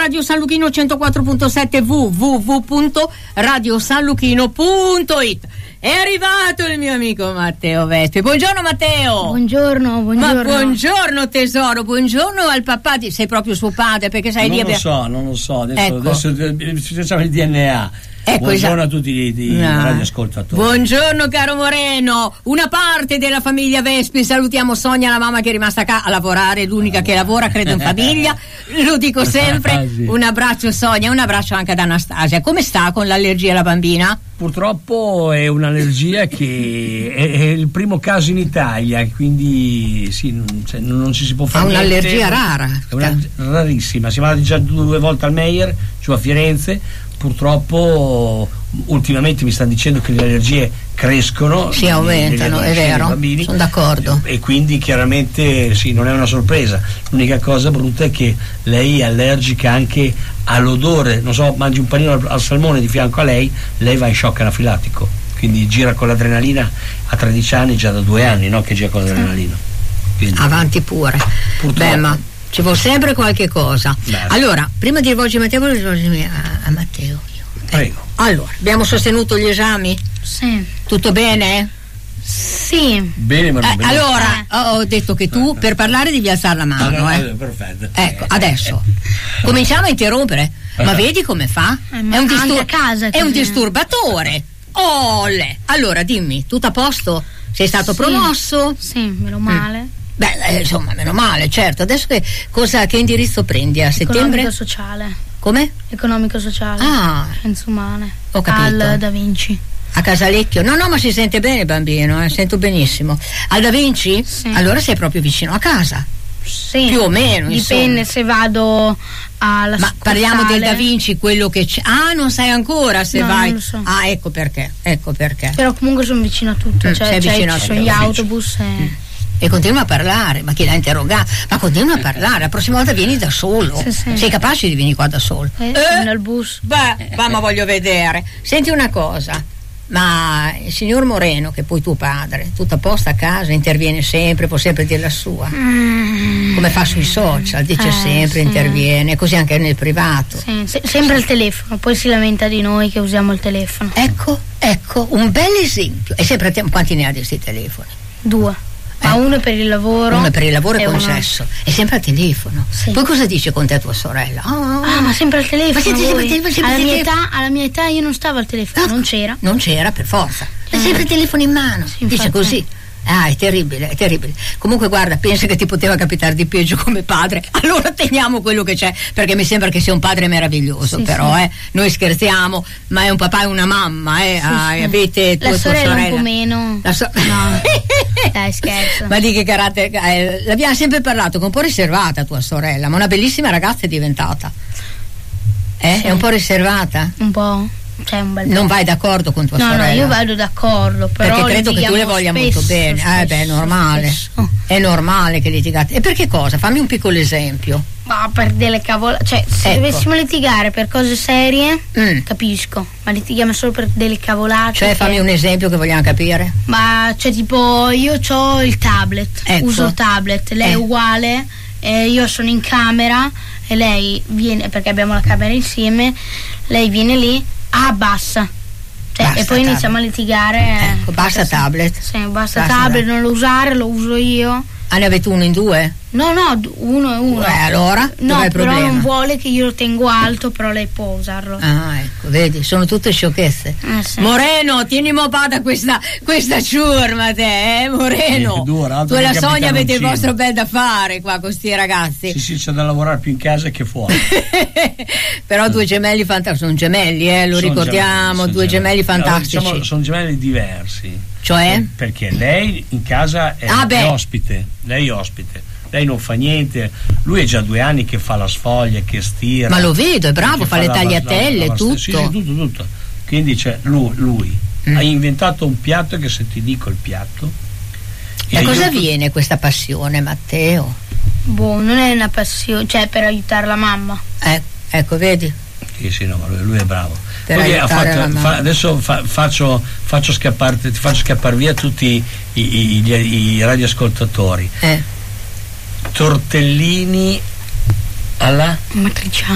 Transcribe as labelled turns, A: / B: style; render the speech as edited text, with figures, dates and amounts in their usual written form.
A: Radio San Luchino 104.7 www.radiosanluchino.it. È arrivato il mio amico Matteo Vespi. Buongiorno Matteo.
B: Buongiorno.
A: Ma buongiorno tesoro, buongiorno al papà. Sei proprio suo padre, perché sai
C: non lo so. Adesso facciamo il DNA. Buongiorno a tutti i radioascoltatori.
A: Buongiorno caro Moreno. Una parte della famiglia Vespi, salutiamo Sonia, la mamma che è rimasta a lavorare, l'unica che lavora credo in famiglia, lo dico sempre. Sì. Un abbraccio Sonia, un abbraccio anche ad Anastasia. Come sta con l'allergia la bambina?
C: Purtroppo è un'allergia che è il primo caso in Italia, quindi sì, non ci si può fare.
A: Ha un'allergia rara.
C: È rarissima. Siamo andati già 2 volte al Meyer giù a Firenze. Purtroppo ultimamente mi stanno dicendo che le allergie crescono,
A: si aumentano, è vero, bambini, sono d'accordo,
C: e quindi chiaramente sì, non è una sorpresa. L'unica cosa brutta è che lei è allergica anche all'odore, non so, mangi un panino al salmone di fianco a lei va in shock anafilattico, quindi gira con l'adrenalina a 13 anni, già da 2 anni, no? Che gira con l'adrenalina. Quindi,
A: avanti pure. Beh, ma ci vuole sempre qualche cosa. Beh. Allora, prima di rivolgermi a te, voglio rivolgermi a Matteo.
C: Prego.
A: Allora, abbiamo sostenuto gli esami?
B: Sì.
A: Tutto bene?
B: Sì.
C: Bene, ma non
A: allora, ho detto che tu per parlare devi alzare la mano.
C: Perfetto.
A: Ecco, adesso cominciamo a interrompere. Ma vedi come fa?
B: È un casa,
A: è un disturbatore. Allora, dimmi, tutto a posto? Sei stato promosso?
B: Sì, meno male.
A: Beh, insomma, meno male, certo. Adesso che indirizzo prendi a settembre?
B: Economico sociale.
A: Come?
B: Economico sociale. Scienze umane.
A: Ho capito.
B: Al Da Vinci.
A: A Casalecchio? No, ma si sente bene bambino, sento benissimo. Al Da Vinci?
B: Sì.
A: Allora sei proprio vicino a casa.
B: Sì.
A: Più o meno,
B: dipende,
A: insomma.
B: Se vado alla
A: Ma parliamo del Da Vinci, quello che c'è. Non sai ancora se vai.
B: Non lo so.
A: Ecco perché.
B: Però comunque sono vicino a tutto,
A: sei vicino a
B: ci sono gli autobus
A: e continua a parlare, ma chi l'ha interrogato? Ma continua a parlare, la prossima volta vieni da solo.
B: Sì.
A: Sei capace di venire qua da solo?
B: Nel bus.
A: Beh, ma voglio vedere. Senti una cosa, ma il signor Moreno, che è poi tuo padre, tutto a posto a casa, interviene sempre, può sempre dire la sua. Come fa sui social, dice sempre, interviene, così anche nel privato.
B: Sì, sempre al telefono, poi si lamenta di noi che usiamo il telefono.
A: Ecco, un bel esempio. E sempre quanti ne ha di questi telefoni?
B: 2. Ma uno per il lavoro.
A: Uno per il lavoro e concesso. È sempre al telefono.
B: Sì.
A: Poi cosa dice con te tua sorella?
B: Ma sempre al telefono.
A: Ma sempre
B: alla mia età io non stavo al telefono, non c'era.
A: Non c'era, per forza. È sempre il telefono in mano.
B: Sì,
A: dice così. È terribile. Comunque guarda, pensa che ti poteva capitare di peggio come padre, allora teniamo quello che c'è, perché mi sembra che sia un padre meraviglioso, però noi scherziamo, ma è un papà e una mamma, avete
B: la sorella un po' meno.
A: No.
B: Dai, scherzo.
A: Ma di che carattere? L'abbiamo sempre parlato, che è un po' riservata tua sorella, ma una bellissima ragazza è diventata. È un po' riservata?
B: Un po'.
A: Non vai d'accordo con tua sorella?
B: No, io vado d'accordo, però
A: perché credo che tu le voglia molto bene. È normale. È normale che litigate. E per che cosa? Fammi un piccolo esempio.
B: Ma per delle cavolate, se dovessimo litigare per cose serie, capisco, ma litighiamo solo per delle cavolate.
A: Fammi un esempio che vogliamo capire.
B: Ma tipo, io ho il tablet, uso il tablet, lei è uguale, io sono in camera e lei viene, perché abbiamo la camera insieme, lei viene lì, basta. E poi iniziamo a litigare.
A: Basta tablet.
B: Sì, basta tablet, non lo usare, lo uso io.
A: Ne avete uno in 2?
B: No, uno e uno.
A: Allora?
B: No,
A: però
B: problema? Non vuole che io lo tengo alto, però lei può usarlo.
A: Ecco, vedi, sono tutte sciocchezze.
B: Sì.
A: Moreno, tieni mopata questa ciurma te, Moreno. Tu e la Sonia avete il vostro bel da fare qua con sti ragazzi.
C: Sì, c'è da lavorare più in casa che fuori.
A: Però 2 gemelli fantastici, sono gemelli, lo ricordiamo, 2 gemelli fantastici.
C: Diciamo, sono gemelli diversi.
A: Cioè?
C: Perché lei in casa è ospite, lei non fa niente, lui è già 2 anni che fa la sfoglia, che stira.
A: Ma lo vedo, è bravo, fa le tagliatelle, tutto.
C: Sì, tutto. Quindi lui ha inventato un piatto che, se ti dico il piatto.
A: Da cosa viene questa passione, Matteo?
B: Non è una passione, per aiutare la mamma.
A: Ecco, vedi?
C: Sì, no, ma lui è bravo. Adesso faccio scappare via tutti i radioascoltatori. Tortellini alla
B: matriciana.